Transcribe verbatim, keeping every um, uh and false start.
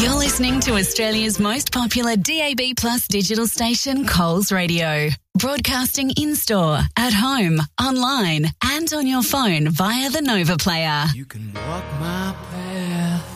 You're listening to Australia's most popular D A B Plus digital station, Coles Radio. Broadcasting in-store, at home, online and on your phone via the Nova Player. You can walk my path.